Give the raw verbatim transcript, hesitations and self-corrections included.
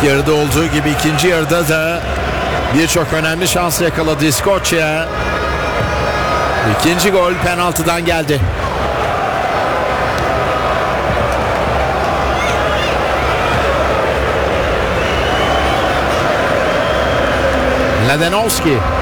İlk yarıda olduğu gibi ikinci yarıda da birçok önemli şans yakaladı İskoçya. İkinci gol penaltıdan geldi. Mladenovski.